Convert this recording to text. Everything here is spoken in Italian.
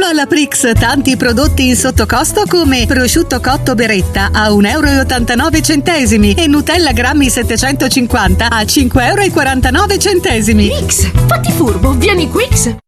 Alla Prix tanti prodotti in sottocosto come prosciutto cotto Beretta a 1,89 € e Nutella grammi 750 a 5,49 €. Prix, fatti furbo, vieni Quix!